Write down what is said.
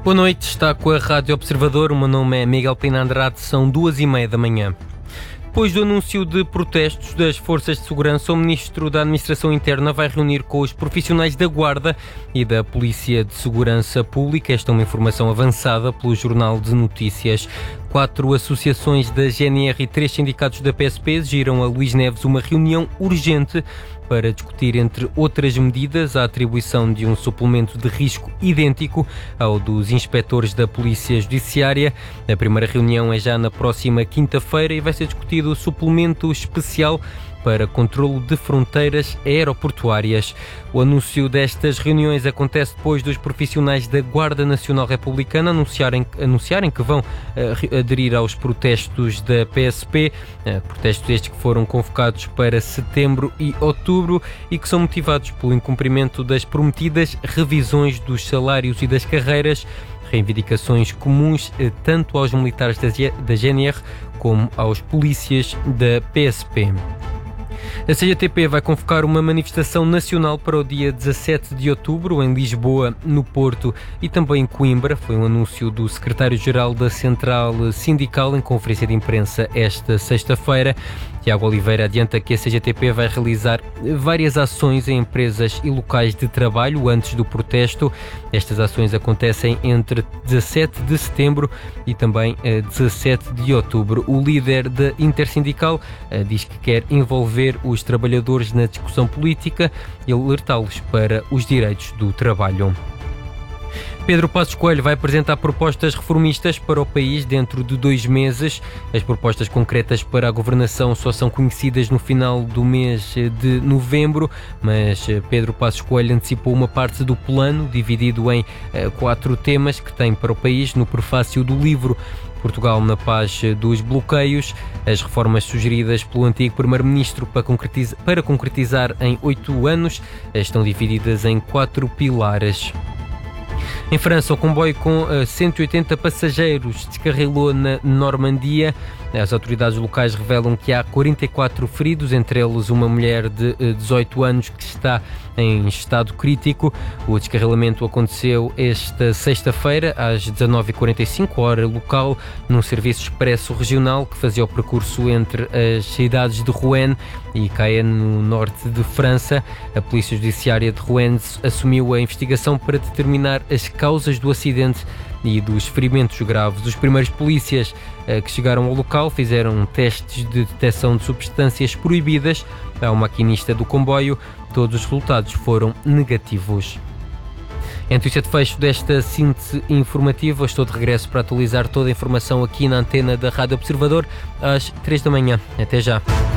Boa noite, está com a Rádio Observador. O meu nome é Miguel Pina Andrade, são 2h30 da manhã. Depois do anúncio de protestos das forças de segurança, o Ministro da Administração Interna vai reunir com os profissionais da Guarda e da Polícia de Segurança Pública. Esta é uma informação avançada pelo Jornal de Notícias. 4 associações da GNR e 3 sindicatos da PSP exigiram a Luís Neves uma reunião urgente para discutir, entre outras medidas, a atribuição de um suplemento de risco idêntico ao dos inspectores da Polícia Judiciária. A primeira reunião é já na próxima quinta-feira e vai ser discutido o suplemento especial para controlo de fronteiras aeroportuárias. O anúncio destas reuniões acontece depois dos profissionais da Guarda Nacional Republicana anunciarem que vão aderir aos protestos da PSP, protestos estes que foram convocados para setembro e outubro e que são motivados pelo incumprimento das prometidas revisões dos salários e das carreiras, reivindicações comuns tanto aos militares da GNR como aos polícias da PSP. A CGTP vai convocar uma manifestação nacional para o dia 17 de outubro em Lisboa, no Porto e também em Coimbra. Foi um anúncio do secretário-geral da Central Sindical em conferência de imprensa esta sexta-feira. Tiago Oliveira adianta que a CGTP vai realizar várias ações em empresas e locais de trabalho antes do protesto. Estas ações acontecem entre 17 de setembro e também 17 de outubro. O líder da Intersindical diz que quer envolver os trabalhadores na discussão política e alertá-los para os direitos do trabalho. Pedro Passos Coelho vai apresentar propostas reformistas para o país dentro de 2 meses. As propostas concretas para a governação só são conhecidas no final do mês de novembro, mas Pedro Passos Coelho antecipou uma parte do plano, dividido em 4 temas que tem para o país no prefácio do livro Portugal na Paz dos Bloqueios. As reformas sugeridas pelo antigo Primeiro-Ministro para concretizar em 8 anos estão divididas em 4 pilares. Em França, o comboio com 180 passageiros descarrilou na Normandia. As autoridades locais revelam que há 44 feridos, entre eles uma mulher de 18 anos que está em estado crítico. O descarrilamento aconteceu esta sexta-feira, às 19h45, hora local, num serviço expresso regional que fazia o percurso entre as cidades de Rouen e Caen, no norte de França. A Polícia Judiciária de Rouen assumiu a investigação para determinar as causas do acidente e dos ferimentos graves. Os primeiros polícias que chegaram ao local fizeram testes de detecção de substâncias proibidas ao maquinista do comboio. Todos os resultados foram negativos. É a notícia de fecho desta síntese informativa. Estou de regresso para atualizar toda a informação aqui na antena da Rádio Observador às 3 da manhã. Até já.